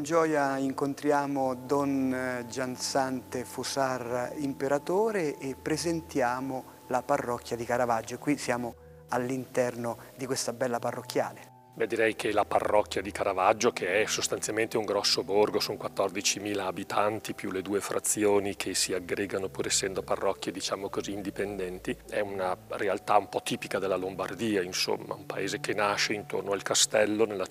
con gioia incontriamo Don Giansante Fusar Imperatore e presentiamo la parrocchia di Caravaggio. Qui siamo all'interno di questa bella parrocchiale. Beh, direi che la parrocchia di Caravaggio, che è sostanzialmente un grosso borgo, sono 14.000 abitanti più le due frazioni che si aggregano pur essendo parrocchie, diciamo così, indipendenti, è una realtà un po' tipica della Lombardia, insomma, un paese che nasce intorno al castello nella